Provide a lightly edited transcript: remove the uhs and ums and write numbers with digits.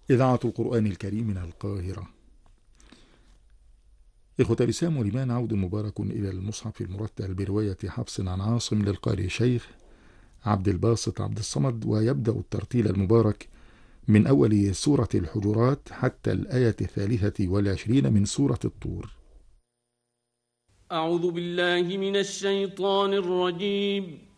إذاعة القرآن الكريم من القاهرة. إخوة الإسلام والإيمان، عود مبارك إلى المصحف المرتل برواية حفص عن عاصم للقارئ الشيخ عبد الباسط عبد الصمد، ويبدأ الترتيل المبارك من أول سورة الحجرات حتى الآية 23 من سورة الطور. أعوذ بالله من الشيطان الرجيم.